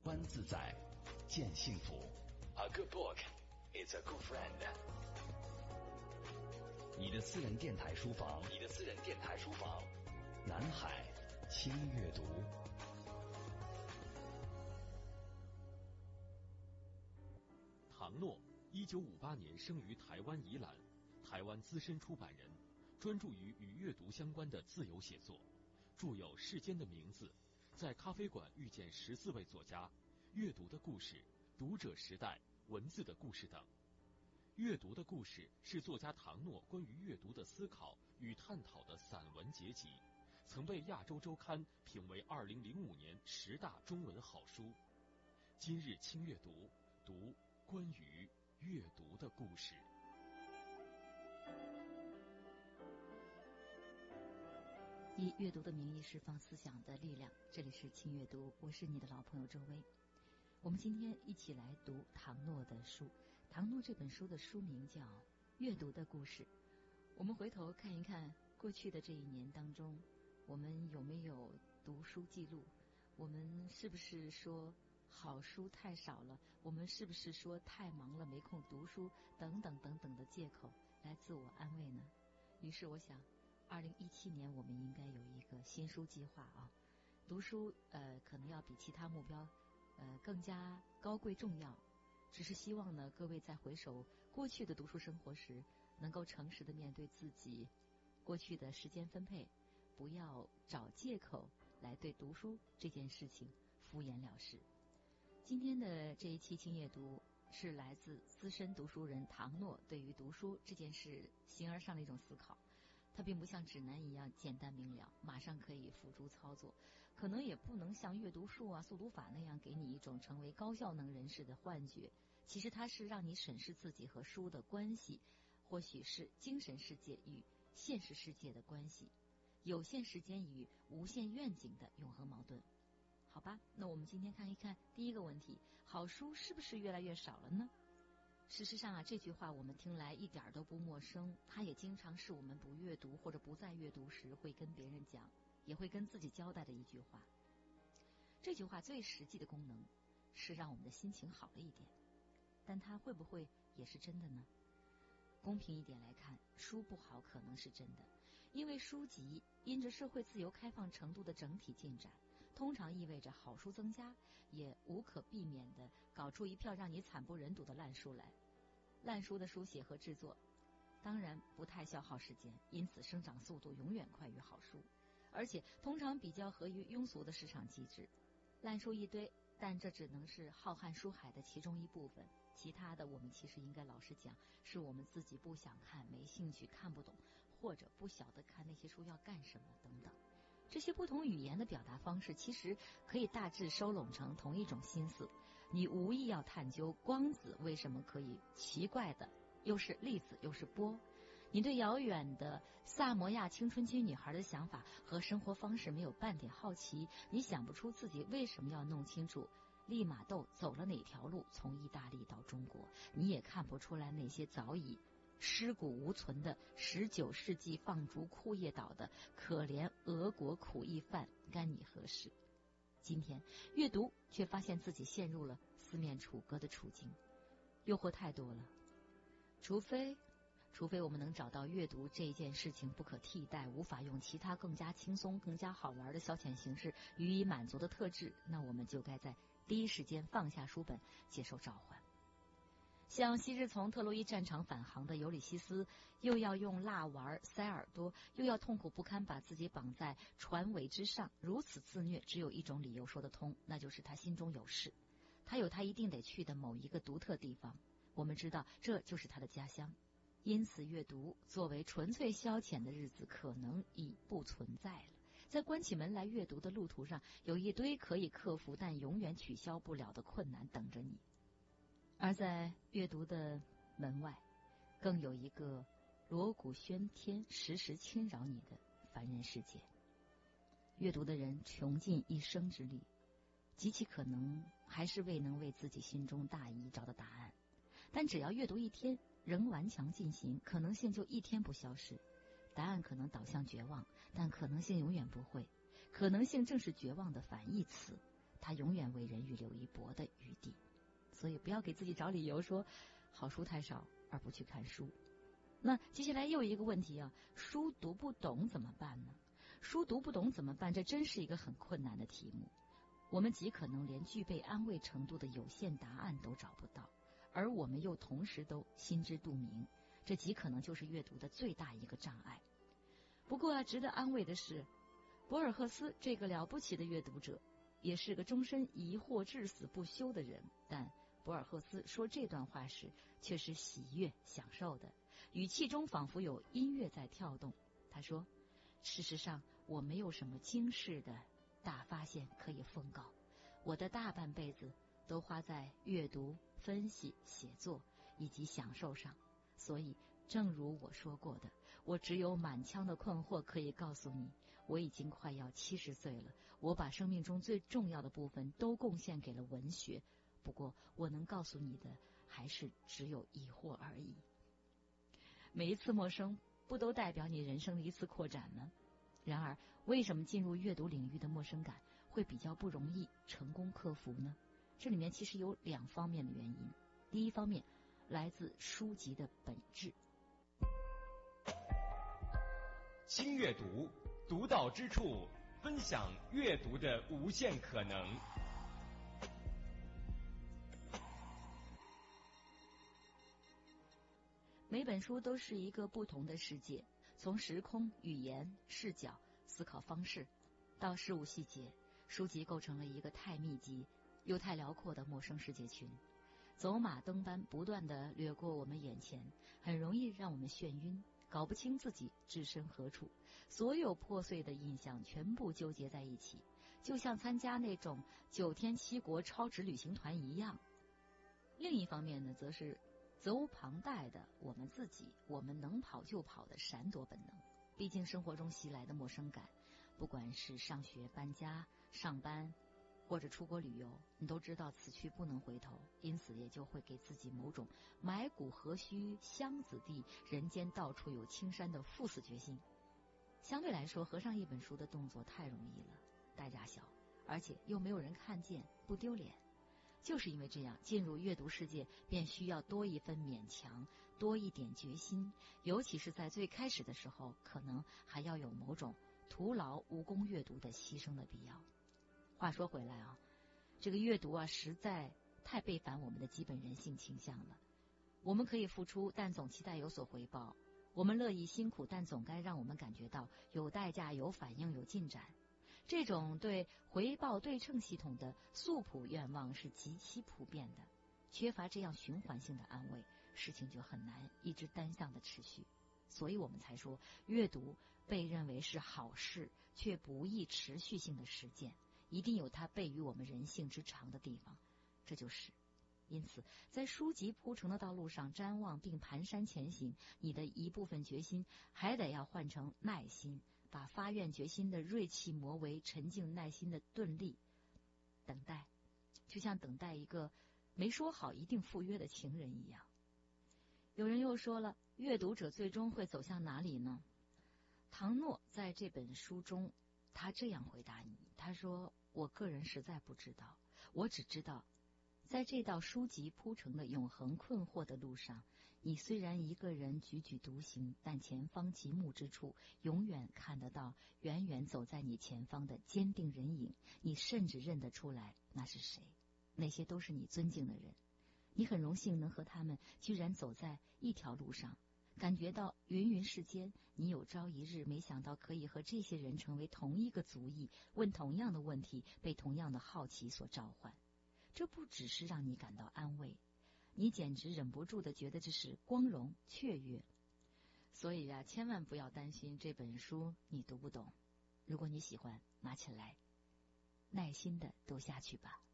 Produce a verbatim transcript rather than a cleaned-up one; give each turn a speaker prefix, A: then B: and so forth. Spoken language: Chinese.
A: 观自在，见幸福。A good book is a good friend。你的私人电台书房，你的私人电台书房，南海轻阅读。
B: 唐诺，一九五八年生于台湾宜兰，台湾资深出版人，专注于与阅读相关的自由写作，著有《世间的名字》、在咖啡馆遇见十四位作家、阅读的故事、读者时代、文字的故事等。阅读的故事是作家唐诺关于阅读的思考与探讨的散文结集，曾被亚洲周刊评为二零零五年十大中文好书。今日轻阅读，读关于阅读的故事。
C: 以阅读的名义释放思想的力量，这里是轻阅读，我是你的老朋友周薇。我们今天一起来读唐诺的书。唐诺这本书的书名叫《阅读的故事》。我们回头看一看过去的这一年当中，我们有没有读书记录？我们是不是说好书太少了？我们是不是说太忙了没空读书？等等等等的借口来自我安慰呢？于是我想二零一七年我们应该有一个新书计划啊，读书呃可能要比其他目标呃更加高贵重要。只是希望呢，各位在回首过去的读书生活时，能够诚实的面对自己过去的时间分配，不要找借口来对读书这件事情敷衍了事。今天的这一期轻阅读是来自资深读书人唐诺对于读书这件事形而上的一种思考。它并不像指南一样简单明了，马上可以付诸操作，可能也不能像阅读术啊、速读法那样给你一种成为高效能人士的幻觉。其实它是让你审视自己和书的关系，或许是精神世界与现实世界的关系，有限时间与无限愿景的永恒矛盾。好吧，那我们今天看一看第一个问题：好书是不是越来越少了呢？事实上啊，这句话我们听来一点都不陌生，它也经常是我们不阅读或者不再阅读时会跟别人讲，也会跟自己交代的一句话。这句话最实际的功能是让我们的心情好了一点，但它会不会也是真的呢？公平一点来看，书不好可能是真的，因为书籍因着社会自由开放程度的整体进展，通常意味着好书增加，也无可避免地搞出一票让你惨不忍睹的烂书来。烂书的书写和制作当然不太消耗时间，因此生长速度永远快于好书，而且通常比较合于庸俗的市场机制。烂书一堆，但这只能是浩瀚书海的其中一部分，其他的我们其实应该老实讲，是我们自己不想看、没兴趣、看不懂，或者不晓得看那些书要干什么等等。这些不同语言的表达方式其实可以大致收拢成同一种心思，你无意要探究光子为什么可以奇怪的又是粒子又是波，你对遥远的萨摩亚青春期女孩的想法和生活方式没有半点好奇，你想不出自己为什么要弄清楚利玛窦走了哪条路从意大利到中国，你也看不出来那些早已尸骨无存的十九世纪放逐库页岛的可怜俄国苦役犯干你何事？今天阅读却发现自己陷入了四面楚歌的处境，诱惑太多了，除非除非我们能找到阅读这件事情不可替代，无法用其他更加轻松更加好玩的消遣形式予以满足的特质，那我们就该在第一时间放下书本，接受召唤。像昔日从特洛伊战场返航的尤里西斯，又要用蜡丸塞耳朵，又要痛苦不堪把自己绑在船尾之上，如此自虐，只有一种理由说得通，那就是他心中有事，他有他一定得去的某一个独特地方，我们知道这就是他的家乡。因此阅读作为纯粹消遣的日子可能已不存在了，在关起门来阅读的路途上，有一堆可以克服但永远取消不了的困难等着你。而在阅读的门外，更有一个锣鼓喧天时时侵扰你的凡人世界。阅读的人穷尽一生之力，极其可能还是未能为自己心中大疑找到答案，但只要阅读一天仍顽强进行，可能性就一天不消失。答案可能导向绝望，但可能性永远不会，可能性正是绝望的反义词， 他永远为人预留一搏的余地。所以不要给自己找理由说好书太少而不去看书。那接下来又一个问题啊，书读不懂怎么办呢？书读不懂怎么办？这真是一个很困难的题目。我们极可能连具备安慰程度的有限答案都找不到，而我们又同时都心知肚明，这极可能就是阅读的最大一个障碍。不过啊，值得安慰的是，博尔赫斯这个了不起的阅读者，也是个终身疑惑至死不休的人。但博尔赫斯说这段话时，却是喜悦享受的，语气中仿佛有音乐在跳动。他说：“事实上，我没有什么惊世的大发现可以奉告，我的大半辈子都花在阅读、分析、写作以及享受上。所以，正如我说过的，我只有满腔的困惑可以告诉你。我已经快要七十岁了，我把生命中最重要的部分都贡献给了文学。不过，我能告诉你的还是只有疑惑而已。每一次陌生，不都代表你人生的一次扩展吗？然而，为什么进入阅读领域的陌生感会比较不容易成功克服呢？这里面其实有两方面的原因。第一方面来自书籍的本质。
D: 轻阅读，独到之处，分享阅读的无限可能。
C: 每本书都是一个不同的世界，从时空、语言、视角、思考方式到事物细节，书籍构成了一个太密集又太辽阔的陌生世界群，走马灯般不断地掠过我们眼前，很容易让我们眩晕，搞不清自己置身何处，所有破碎的印象全部纠结在一起，就像参加那种九天七国超值旅行团一样。另一方面呢，则是责无旁贷的我们自己，我们能跑就跑的闪躲本能。毕竟生活中袭来的陌生感，不管是上学、搬家、上班或者出国旅游，你都知道此去不能回头，因此也就会给自己某种埋骨何须乡子地，人间到处有青山的赴死决心。相对来说，合上一本书的动作太容易了，代价小，而且又没有人看见，不丢脸。就是因为这样，进入阅读世界便需要多一分勉强，多一点决心，尤其是在最开始的时候，可能还要有某种徒劳无功阅读的牺牲的必要。话说回来啊，这个阅读啊，实在太背反我们的基本人性倾向了。我们可以付出，但总期待有所回报；我们乐意辛苦，但总该让我们感觉到有代价、有反应、有进展。这种对回报对称系统的素朴愿望是极其普遍的，缺乏这样循环性的安慰，事情就很难一直单向的持续。所以我们才说，阅读被认为是好事，却不易持续性的实践，一定有它悖于我们人性之长的地方，这就是。因此，在书籍铺成的道路上瞻望并蹒跚前行，你的一部分决心还得要换成耐心，把发愿决心的锐气磨为沉静耐心的钝力。等待，就像等待一个没说好一定赴约的情人一样。有人又说了，阅读者最终会走向哪里呢？唐诺在这本书中，他这样回答你，他说：我个人实在不知道，我只知道在这道书籍铺成的永恒困惑的路上，你虽然一个人踽踽独行，但前方极目之处永远看得到远远走在你前方的坚定人影，你甚至认得出来那是谁，那些都是你尊敬的人。你很荣幸能和他们居然走在一条路上，感觉到芸芸世间，你有朝一日没想到可以和这些人成为同一个族裔，问同样的问题，被同样的好奇所召唤。这不只是让你感到安慰，你简直忍不住的觉得这是光荣雀跃。所以啊，千万不要担心这本书你读不懂，如果你喜欢，拿起来耐心的读下去吧。